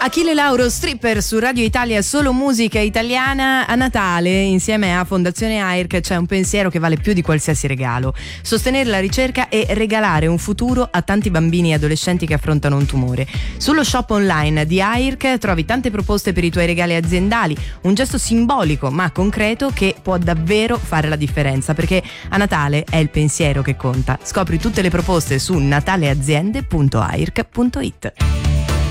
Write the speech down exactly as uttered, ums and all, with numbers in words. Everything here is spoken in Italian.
Achille Lauro, stripper su Radio Italia, solo musica italiana. A Natale, insieme a Fondazione A I R C, c'è un pensiero che vale più di qualsiasi regalo: sostenere la ricerca e regalare un futuro a tanti bambini e adolescenti che affrontano un tumore. Sullo shop online di A I R C trovi tante proposte per i tuoi regali aziendali, un gesto simbolico ma concreto che può davvero fare la differenza, perché a Natale è il pensiero che conta. Scopri tutte le proposte su nataleaziende punto a i r c punto i t.